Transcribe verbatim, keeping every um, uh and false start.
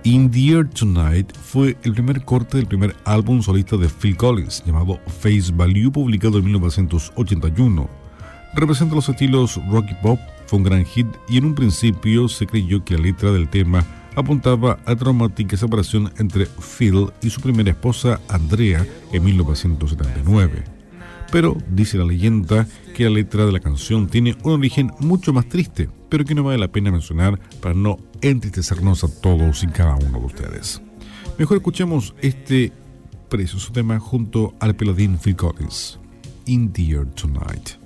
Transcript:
In the Air Tonight fue el primer corte del primer álbum solista de Phil Collins, llamado Face Value, publicado en mil novecientos ochenta y uno. Representa los estilos rock y pop, fue un gran hit y en un principio se creyó que la letra del tema apuntaba a la traumática separación entre Phil y su primera esposa Andrea en mil novecientos setenta y nueve. Pero dice la leyenda que la letra de la canción tiene un origen mucho más triste, pero que no vale la pena mencionar para no entristecernos a todos y cada uno de ustedes. Mejor escuchemos este precioso tema junto al peladín Phil Collins, In the Air Tonight.